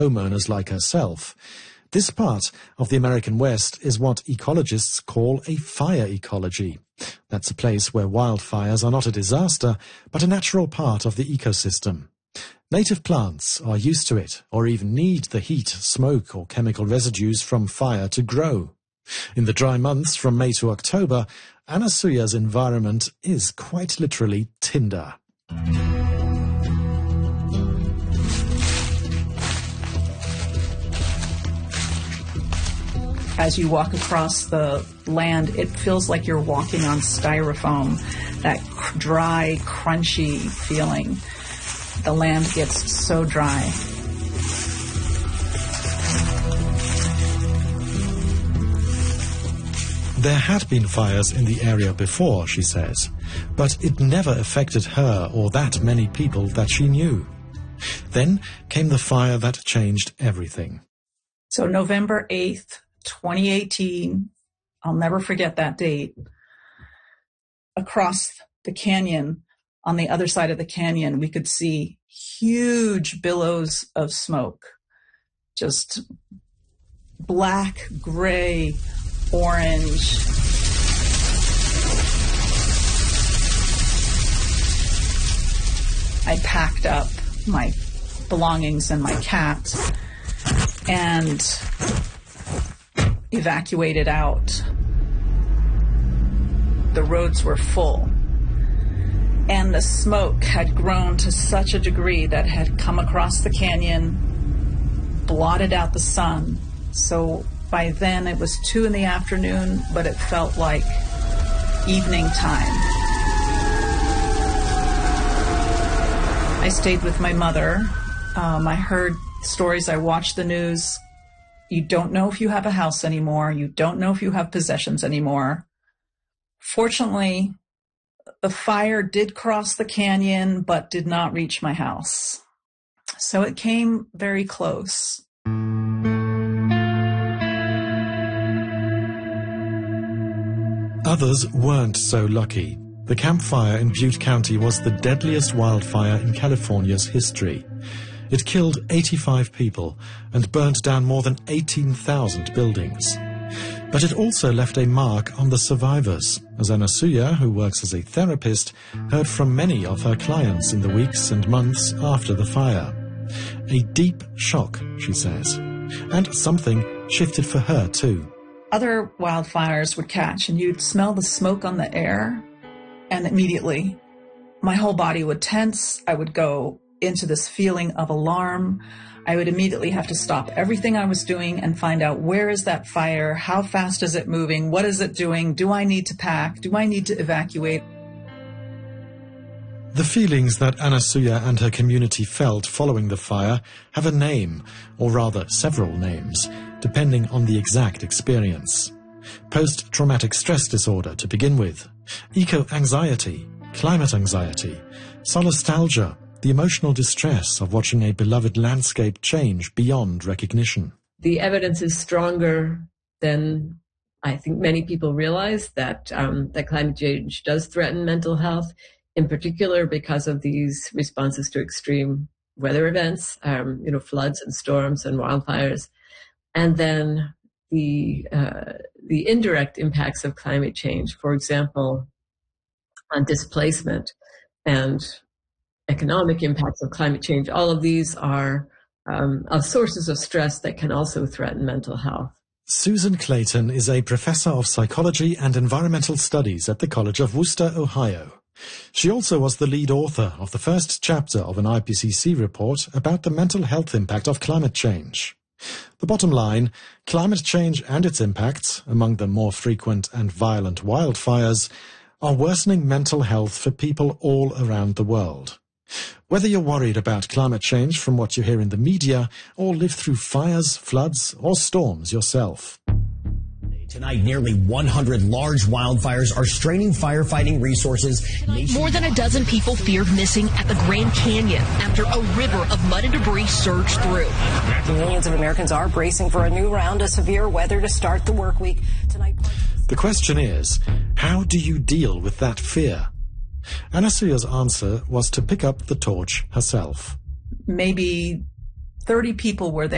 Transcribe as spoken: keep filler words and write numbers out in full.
homeowners like herself. This part of the American West is what ecologists call a fire ecology. That's a place where wildfires are not a disaster, but a natural part of the ecosystem. Native plants are used to it, or even need the heat, smoke, or chemical residues from fire to grow. In the dry months from May to October, Anasuya's environment is quite literally tinder. As you walk across the land, it feels like you're walking on styrofoam, that dry, crunchy feeling. The land gets so dry. There had been fires in the area before, she says, but it never affected her or that many people that she knew. Then came the fire that changed everything. So November eighth, twenty eighteen, I'll never forget that date. Across the canyon, on the other side of the canyon, we could see huge billows of smoke. Just black, gray, orange. I packed up my belongings and my cat and evacuated out. The roads were full, and the smoke had grown to such a degree that had come across the canyon, blotted out the sun. So by then it was two in the afternoon, but it felt like evening time. I stayed with my mother. Um, I heard stories, I watched the news. You don't know if you have a house anymore. You don't know if you have possessions anymore. Fortunately, the fire did cross the canyon, but did not reach my house. So it came very close. Others weren't so lucky. The Camp Fire in Butte County was the deadliest wildfire in California's history. It killed eighty-five people and burned down more than eighteen thousand buildings. But it also left a mark on the survivors, as Anasuya, who works as a therapist, heard from many of her clients in the weeks and months after the fire. A deep shock, she says. And something shifted for her too. Other wildfires would catch and you'd smell the smoke on the air, and immediately my whole body would tense. I would go into this feeling of alarm. I would immediately have to stop everything I was doing and find out, where is that fire? How fast is it moving? What is it doing? Do I need to pack? Do I need to evacuate? The feelings that Anasuya and her community felt following the fire have a name, or rather several names, depending on the exact experience. Post-traumatic stress disorder to begin with, eco-anxiety, climate anxiety, solastalgia, the emotional distress of watching a beloved landscape change beyond recognition. The evidence is stronger than I think many people realize that um, that climate change does threaten mental health, in particular because of these responses to extreme weather events, um, you know, floods and storms and wildfires, and then the uh, the indirect impacts of climate change, for example, on displacement and economic impacts of climate change. All of these are um, of sources of stress that can also threaten mental health. Susan Clayton is a professor of psychology and environmental studies at the College of Wooster, Ohio. She also was the lead author of the first chapter of an I P C C report about the mental health impact of climate change. The bottom line, climate change and its impacts, among the more frequent and violent wildfires, are worsening mental health for people all around the world. Whether you're worried about climate change from what you hear in the media, or live through fires, floods, or storms yourself. Tonight, nearly one hundred large wildfires are straining firefighting resources. More than a dozen people feared missing at the Grand Canyon after a river of mud and debris surged through. Millions of Americans are bracing for a new round of severe weather to start the work week tonight. The question is, how do you deal with that fear? Anasuya's answer was to pick up the torch herself. Maybe thirty people were there.